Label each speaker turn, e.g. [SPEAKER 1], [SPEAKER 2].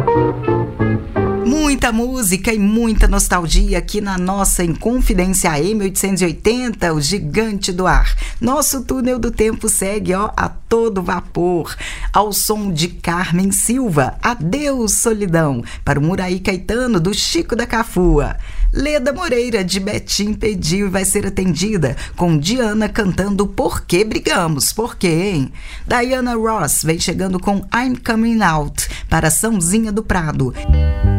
[SPEAKER 1] Muita música e muita nostalgia aqui na nossa Inconfidência AM 880, o gigante do ar. Nosso túnel do tempo segue a todo vapor, ao som de Carmen Silva, Adeus Solidão, para o Muraí Caetano, do Chico da Cafua. Leda Moreira, de Betim, pediu e vai ser atendida, com Diana cantando Por Que Brigamos? Por quê, hein? Diana Ross vem chegando com I'm Coming Out, para Sãozinha do Prado.